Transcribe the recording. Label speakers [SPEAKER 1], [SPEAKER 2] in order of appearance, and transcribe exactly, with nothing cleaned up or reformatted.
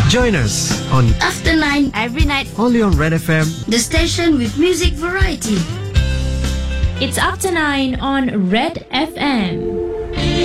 [SPEAKER 1] Join us on
[SPEAKER 2] After nine,
[SPEAKER 3] Every night,
[SPEAKER 1] only on Red F M.
[SPEAKER 2] the station with music variety.
[SPEAKER 4] It's After nine on Red F M.